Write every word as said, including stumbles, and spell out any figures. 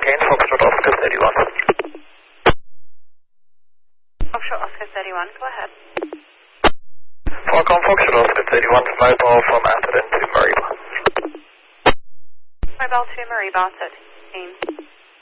again, Foxtrot Oscar thirty-one. Foxtrot Oscar thirty-one, go ahead. Falcon Foxtrot Oscar thirty-one, mobile from Atherton to Maribor. Mobile to Maribor, thirteen.